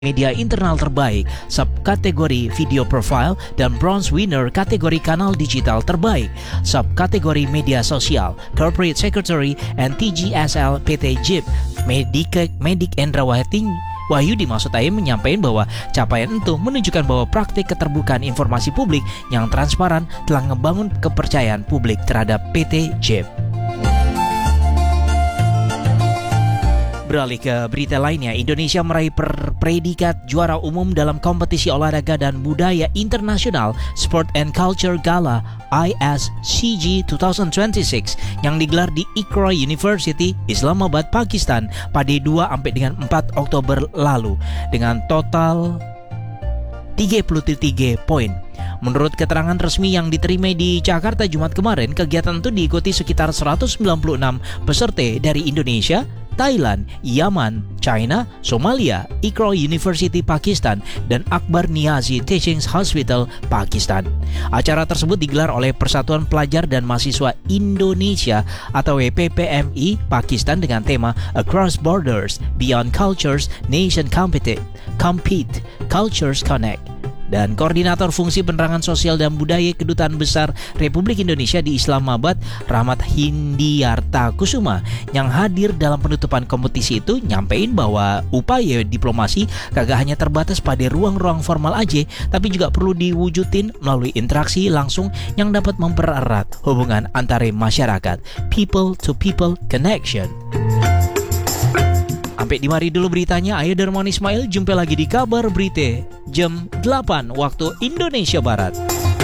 Media internal terbaik, subkategori video profile, dan bronze winner kategori kanal digital terbaik, subkategori media sosial, corporate secretary, and TGSL PT JIP. Medik Endra Wahyudi maksud saya menyampaikan bahwa capaian itu menunjukkan bahwa praktik keterbukaan informasi publik yang transparan telah membangun kepercayaan publik terhadap PT JIP. Beralih ke berita lainnya, Indonesia meraih predikat juara umum dalam kompetisi olahraga dan budaya internasional Sport and Culture Gala ISCG 2026 yang digelar di Iqra University, Islamabad, Pakistan pada 2 sampai dengan 4 Oktober lalu dengan total 33 poin. Menurut keterangan resmi yang diterima di Jakarta Jumat kemarin, kegiatan itu diikuti sekitar 196 peserta dari Indonesia, Thailand, Yaman, China, Somalia, Iqra University Pakistan, dan Akbar Niazi Teaching Hospital Pakistan. Acara tersebut digelar oleh Persatuan Pelajar dan Mahasiswa Indonesia atau PPMI Pakistan dengan tema Across Borders, Beyond Cultures, Nation Compete, Cultures Connect. Dan Koordinator Fungsi Penerangan Sosial dan Budaya Kedutaan Besar Republik Indonesia di Islamabad, Rahmat Hindiarta Kusuma, yang hadir dalam penutupan kompetisi itu nyampein bahwa upaya diplomasi kagak hanya terbatas pada ruang-ruang formal aja, tapi juga perlu diwujudin melalui interaksi langsung yang dapat mempererat hubungan antara masyarakat, people to people connection. Sampai di mari dulu beritanya. Ayo Darmawan Ismail, jumpa lagi di kabar berita jam 8 waktu Indonesia Barat.